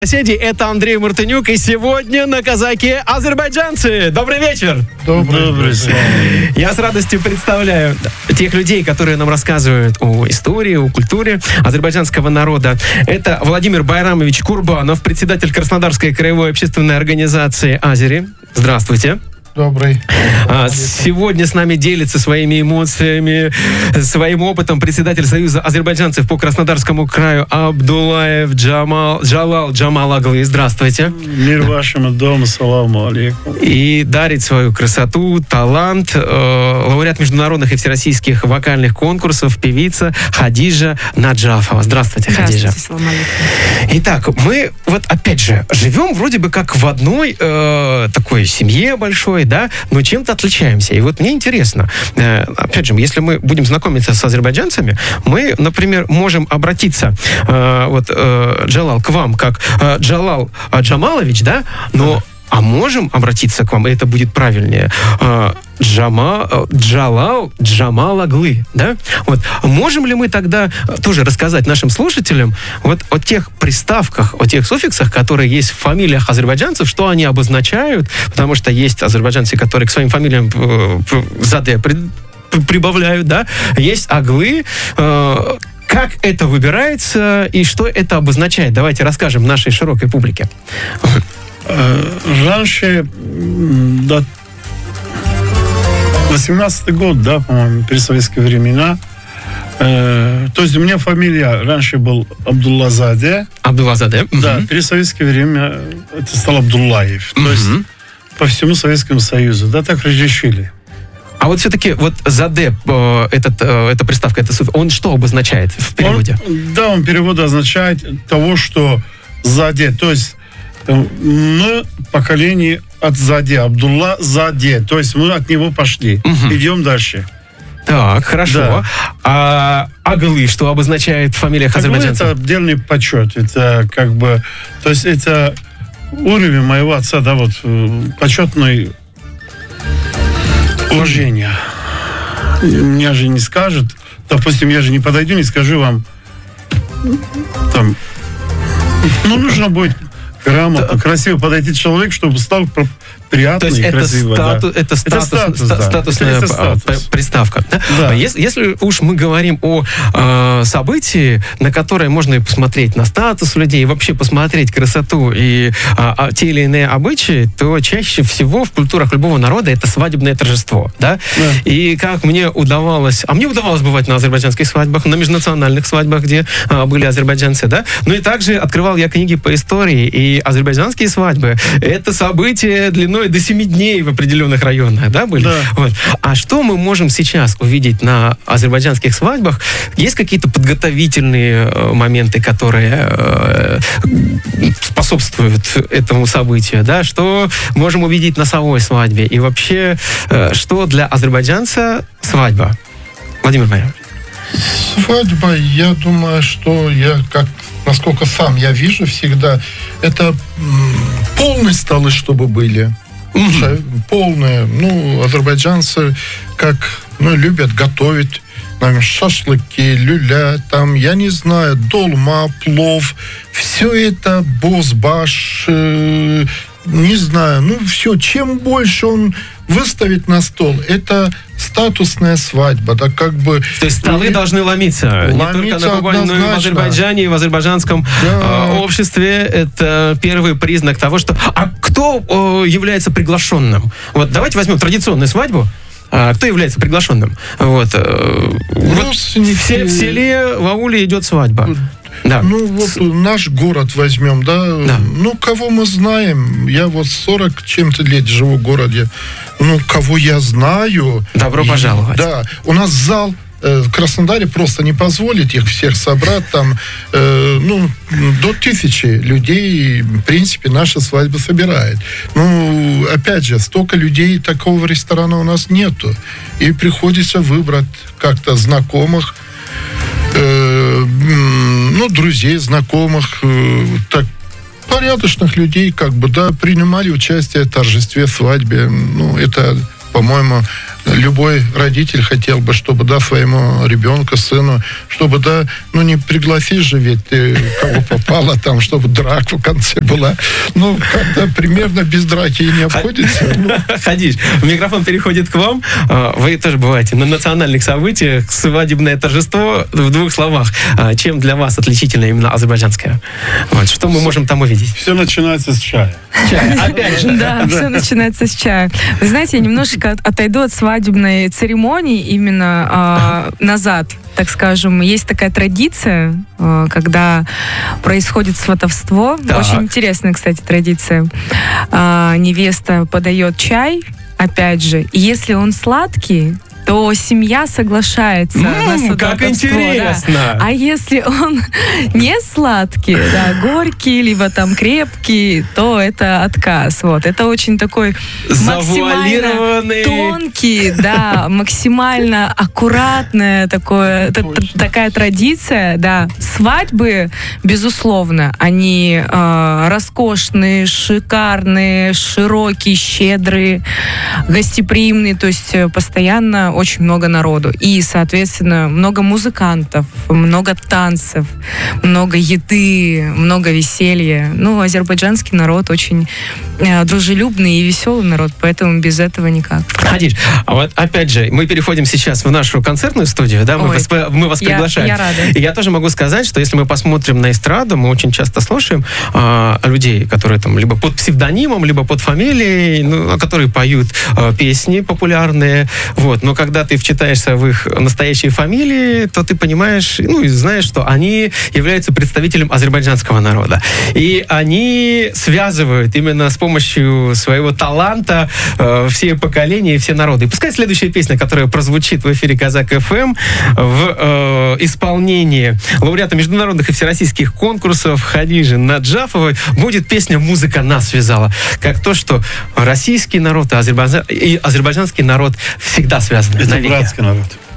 Соседи, это Андрей Мартынюк, и сегодня на Казаке азербайджанцы. Добрый вечер! Добрый. Я с радостью представляю тех людей, которые нам рассказывают о истории, о культуре азербайджанского народа. Это Владимир Байрамович Курбанов, председатель Краснодарской краевой общественной организации «Азери». Здравствуйте. Добрый. Сегодня с нами делится своими эмоциями, своим опытом председатель Союза азербайджанцев по Краснодарскому краю Абдуллаев Джалал Джамал-Аглы. Здравствуйте. Мир вашему дому, саламу алейкум. И дарит свою красоту, талант, лауреат международных и всероссийских вокальных конкурсов, певица Хадижа Наджафова. Здравствуйте, Хадижа. Здравствуйте, салам алейкум. Итак, мы вот опять же живем вроде бы как в одной такой семье большой, да, но чем-то отличаемся. И вот мне интересно, опять же, если мы будем знакомиться с азербайджанцами, мы, например, можем обратиться, Джалал, к вам, как Джалал Джамалович, да, но а можем обратиться к вам, и это будет правильнее, Джалал Джамал-Аглы, да? Вот. Можем ли мы тогда тоже рассказать нашим слушателям вот о тех приставках, о тех суффиксах, которые есть в фамилиях азербайджанцев, что они обозначают, потому что есть азербайджанцы, которые к своим фамилиям заде прибавляют, да? Есть аглы. Как это выбирается и что это обозначает? Давайте расскажем нашей широкой публике. Раньше, 18-й год, да, по-моему, при советские времена. То есть у меня фамилия раньше был Абдуллазаде. Абдуллазаде. Да, при советское время это стал Абдуллаев. То есть по всему Советскому Союзу, да, так разрешили. А вот все-таки вот заде, эта приставка, он что обозначает в переводе? Он переводе означает того, что заде, то есть мы поколение от Заде, Абдулла Заде, то есть мы от него пошли. Идем дальше. Так, хорошо. Да. А аглы, что обозначает в фамилиях азербайджанцев? Это отдельный почет. Это как бы, то есть это уровень моего отца, да, вот почетное уважение. Меня же не скажет, допустим, я же не подойду, не скажу вам, там, нужно будет грамотно, красиво подойти человек, чтобы стал приятно и красиво. Это статусная приставка. Да? Да. Если уж мы говорим о событии, на которое можно и посмотреть на статус людей, и вообще посмотреть красоту и те или иные обычаи, то чаще всего в культурах любого народа это свадебное торжество. Да? Да. И как мне удавалось бывать на азербайджанских свадьбах, на межнациональных свадьбах, где были азербайджанцы, да? Ну и также открывал я книги по истории, и азербайджанские свадьбы — это событие длиной до 7 дней в определенных районах, да, были? Да. Вот. А что мы можем сейчас увидеть на азербайджанских свадьбах? Есть какие-то подготовительные моменты, которые способствуют этому событию, да? Что можем увидеть на самой свадьбе? И вообще, что для азербайджанца свадьба? Владимир Майорович. Свадьба, я думаю, что насколько сам я вижу всегда, это полные столы, чтобы были. Полные. Азербайджанцы любят готовить шашлыки, люля, я не знаю, долма, плов. Все это бозбаш, не знаю, все. Чем больше он выставит на стол, это статусная свадьба, да, как бы... То есть столы должны ломиться не только на Кубани, но и в Азербайджане, и в азербайджанском обществе. Это первый признак того, что... А кто является приглашенным? Вот давайте возьмем традиционную свадьбу. Кто является приглашенным? Все в селе, в ауле идет свадьба. Да. Наш город возьмем, да? Кого мы знаем? Я 40 чем-то лет живу в городе. Кого я знаю... Добро пожаловать. Да. У нас зал в Краснодаре просто не позволит их всех собрать. Там, до 1000 людей, в принципе, наша свадьба собирает. Опять же, столько людей, такого ресторана у нас нету. И приходится выбрать как-то знакомых, друзей, знакомых, порядочных людей, принимали участие в торжестве, свадьбе. Это, по-моему, любой родитель хотел бы, чтобы, да, своему ребенку, сыну, чтобы, да, ну, не пригласишь же ведь ты, кого попало там, чтобы драка в конце была. Ну, как-то примерно без драки и не обходится. Хадиш, микрофон переходит к вам. Вы тоже бываете на национальных событиях. Свадебное торжество в 2 словах. Чем для вас отличительно именно азербайджанское? Вот, что мы можем там увидеть? Все начинается с чая. Опять же. Да, все начинается с чая. Вы знаете, я немножечко отойду от свадебной церемонии именно назад, так скажем. Есть такая традиция, когда происходит сватовство. Так. Очень интересная, кстати, традиция. Невеста подает чай, опять же, и если он сладкий, то семья соглашается на сватовство. Как интересно! Да. А если он не сладкий, да, горький, либо там крепкий, то это отказ. Вот. Это очень такой Завуалированный. максимально тонкий, да, максимально аккуратная такая традиция. Да. Свадьбы, безусловно, они роскошные, шикарные, широкие, щедрые, гостеприимные, то есть постоянно очень много народу. И, соответственно, много музыкантов, много танцев, много еды, много веселья. Ну, азербайджанский народ очень дружелюбный и веселый народ, поэтому без этого никак. Хадиш, а вот опять же, мы переходим сейчас в нашу концертную студию, да, мы вас приглашаем. Я рада. И я тоже могу сказать, что если мы посмотрим на эстраду, мы очень часто слушаем людей, которые там либо под псевдонимом, либо под фамилией, ну, которые поют песни популярные, вот, но когда ты вчитаешься в их настоящие фамилии, то ты понимаешь, ну, и знаешь, что они являются представителем азербайджанского народа. И они связывают именно с помощью своего таланта все поколения и все народы. И пускай следующая песня, которая прозвучит в эфире Казак ФМ в исполнении лауреата международных и всероссийских конкурсов Хадижи Наджафовой, будет песня «Музыка нас связала». Как то, что российский народ и азербайджанский народ всегда связаны. Это братский народ.